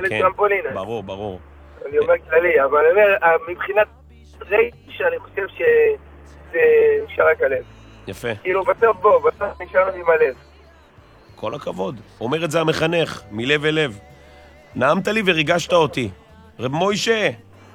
לטרמפולין. ברור, ברור. אני אומר כללי, אבל אני אומר, מבחינת שאני חושב שזה נשאר רק הלב. יפה. כאילו, בסוף נשאר לי עם הלב. כל הכבוד. אומר את זה המחנך, מלב אל לב. נעמת לי וריגשת אותי. רב מוישה,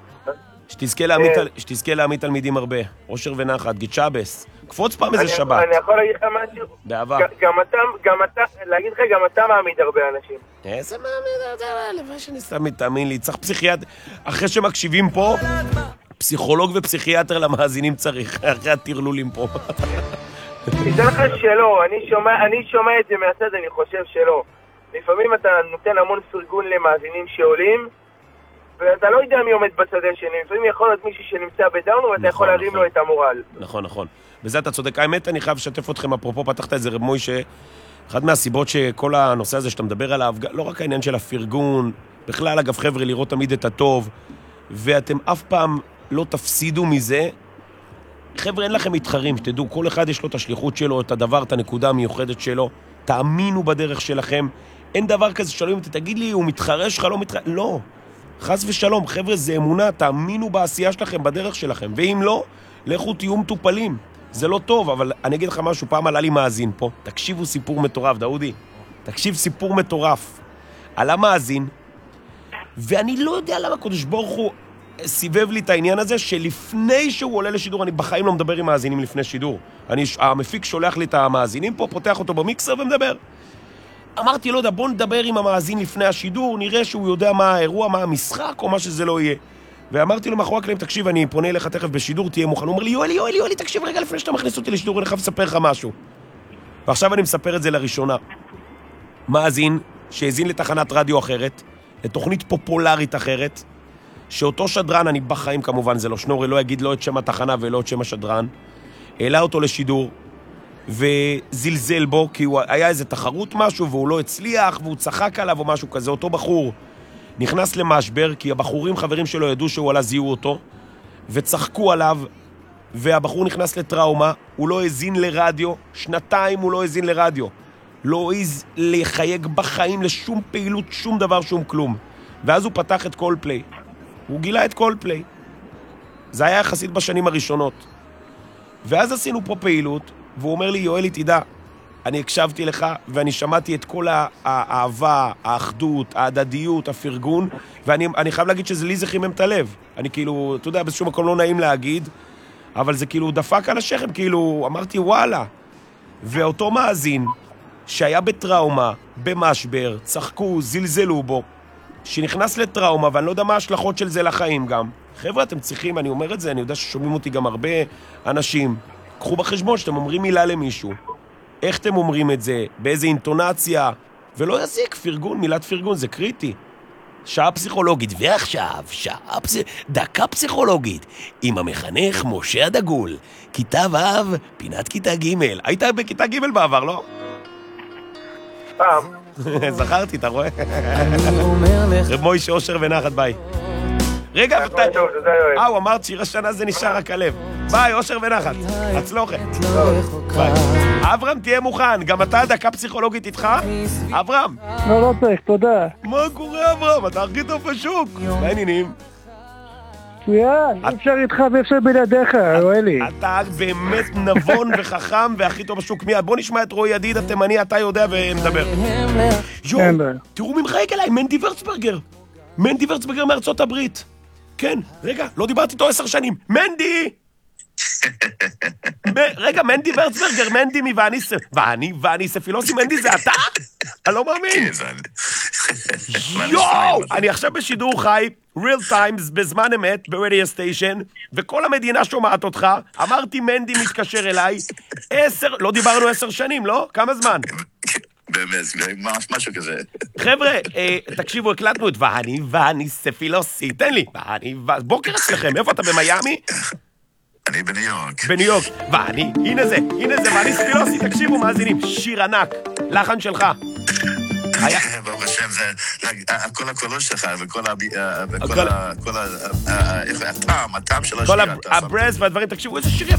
שתזכה להעמיד תלמידים הרבה. אושר ונחת, גיצ'אבס. קפוץ פעם איזה שבת. אני יכול להגיד לך משהו? באהבה. גם אתה, להגיד לך, גם אתה מעמיד הרבה אנשים. איזה מעמיד? למה שאני סתמיד, תאמין לי. צריך פסיכיאטר. אחרי שמקשיבים פה, פסיכולוג ופסיכיאטר למאזינים צריך. אחרי הטרלולים פה. תדע לך שלא, אני שומע את זה מהצד, אני חושב שלא. לפעמים אתה נותן המון פרגון למאזינים שעולים, ואתה לא יודע מי עומד בצד השני. לפעמים יכול להיות מישהו שנמצא בדאון, ואתה יכול להרים לו את המורל. נכון, נכון. בזה אתה צודק. האמת, אני חייב לשתף אתכם, אפרופו, פתחת את זה רב מוישה, אחת מהסיבות שכל הנושא הזה שאתה מדבר עליו, לא רק העניין של הפרגון, בכלל, אגב, חבר'ה, לראות תמיד את הטוב, ואתם אף פעם לא תפסידו מזה. חבר'ה, אין לכם מתחרים, שתדעו, כל אחד יש לו את השליחות שלו, את הדבר, את הנקודה המיוחדת שלו. תאמינו בדרך שלכם. אין דבר כזה, שואלים אותי, תגיד לי, הוא מתחרה שלך, לא מתחרה? לא. חס ושלום, חבר'ה, זה אמונה, תאמינו בעשייה שלכם, בדרך שלכם. ואם לא, לכו תהיו מטופלים. זה לא טוב, אבל אני אגיד לך משהו, פעם עלה לי מאזין פה. תקשיבו סיפור מטורף, דאודי. תקשיב סיפור מטורף. עלה מאזין, ואני לא יודע למה קדוש ברוך הוא סיבב לי את העניין הזה, שלפני שהוא עולה לשידור, אני בחיים לא מדבר עם מאזינים לפני שידור. המפיק שולח לי את המאזינים פה, פותח אותו במיקסר ומדבר. אמרתי, לא יודע, בוא נדבר עם המאזין לפני השידור, נראה שהוא יודע מה האירוע, מה המשחק, או מה שזה לא יהיה. ואמרתי לו מאחורי הקלעים, תקשיב, אני פונה אליך תכף בשידור, תהיה מוכן. הוא אומר לי, יואלי, תקשיב רגע לפני שאתה מכניס אותי לשידור, אני חייב לספר לך משהו. ועכשיו אני מספר את זה לראשונה. מאזין שהזין לתחנת רדיו אחרת, לתוכנית פופולרית אחרת, שאותו שדרן, אני בחיים כמובן, זה לא שנורי, לא יגיד לא את שם התחנה ולא את שם השדרן, העלה אותו לשידור, וזלזל בו, כי הוא היה איזה תחרות משהו, והוא לא הצליח, והוא צחק עליו או משהו כזה. אותו בחור נכנס למשבר, כי הבחורים, חברים שלו, ידעו שהוא עלה, זיהו אותו, וצחקו עליו, והבחור נכנס לטראומה, הוא לא הזין לרדיו, 2 הוא לא הזין לרדיו, לא הזין לחייג בחיים לשום פעילות, שום דבר, שום כלום. ואז הוא פתח את קולפליי. הוא גילה את קולפליי. זה היה יחסית בשנים הראשונות. ואז עשינו פה פעילות, והוא אומר לי, יואלי, תדע, אני הקשבתי לך, ואני שמעתי את כל האהבה, האחדות, ההדדיות, הפרגון, ואני חייב להגיד שזה לי זה חימם את הלב. אני כאילו, אתה יודע, בשום מקום לא נעים להגיד, אבל זה כאילו דפק על השכם, כאילו, אמרתי, וואלה. ואותו מאזין, שהיה בטראומה, במשבר, צחקו, זלזלו בו, שנכנס לטראומה, ואני לא יודע מה ההשלכות של זה לחיים גם. חבר'ה, אתם צריכים, אני אומר את זה, אני יודע ששומעים אותי גם הרבה אנשים, קחו בחשבון שאתם אומרים מילה למישהו, איך אתם אומרים את זה, באיזה אינטונציה, ולא יזיק, פרגון, מילת פרגון, זה קריטי. שעה פסיכולוגית, ועכשיו, דקה פסיכולוגית, עם המחנך משה הדגול, כיתה ו', פינת כיתה ג'. היית בכיתה ג' בעבר, לא? פעם. זכרתי, אתה רואה? רב מוישה, אושר ונחת, ביי. רגע, הוא אמר שיר השנה זה נשאר רק הלב. ביי, אושר ונחת, הצלוחת. ביי. אברהם, תהיה מוכן, גם אתה דקה פסיכולוגית איתך? אברהם? לא צריך, תודה. מה קורה, אברהם? אתה הכי טוב בשוק. מה העניינים? מצוין, אפשר איתך ואפשר בלעדיך, יואלי. אתה באמת נבון וחכם והכי טוב בשוק. מיד, בוא נשמע את רועי ידיד התימני, אתה יודע ונדבר. יואו, תראו מי מחייק אליי, מנדי ורצברגר. מנדי ורצברגר מארצות הברית. כן, רגע, לא דיברתי איתו 10 שנים. מנדי! רגע, מנדי ורצברגר, מנדי ואני ספילוסי, מנדי זה אתה? אני לא מאמין. יואו! אני עכשיו בשידור חי, real times, בזמן אמת, ברדיו סטיישן, וכל המדינה שומעת אותך. אמרתי, מנדי מתקשר אליי. לא דיברנו 10 שנים, לא? כמה זמן? באמת, משהו כזה. חבר'ה, תקשיבו, הקלטנו את ואני ספילוסי, תן לי, בוקר אצלכם, איפה אתה, במיימי? אני בניו יורק. בניו יורק, הנה זה, ואני ספילוסי, תקשיבו, מאזינים, שיר ענק, לחן שלך. ברוך השם, זה כל הקולות שלך, וכל הטעם של השיר. כל הברז והדברים, תקשיבו, איזה שיר יפה